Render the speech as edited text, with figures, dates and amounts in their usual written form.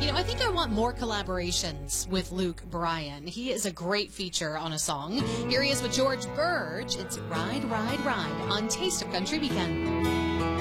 I think I want more collaborations with Luke Bryan. He is a great feature on a song. Here he is with George Burge. It's Ride, Ride, Ride on Taste of Country Weekend.